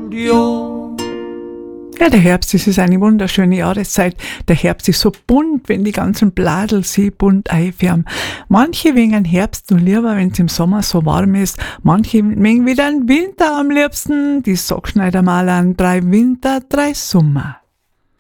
Radio. Ja, der Herbst, das ist eine wunderschöne Jahreszeit. Der Herbst ist so bunt, wenn die ganzen Bladel sie bunt einfärben. Manche wegen Herbst nur lieber, wenn es im Sommer so warm ist. Manche wegen wieder einen Winter am liebsten. Die Sockschneider mal an 3 Winter, 3 Sommer.